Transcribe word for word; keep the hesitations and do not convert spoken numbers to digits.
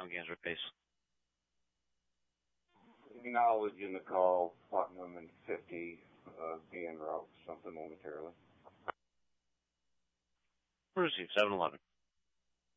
on Gansevoort base? Knowledge in the call, Putnam and fifty uh, being route, something momentarily. Receive seven eleven.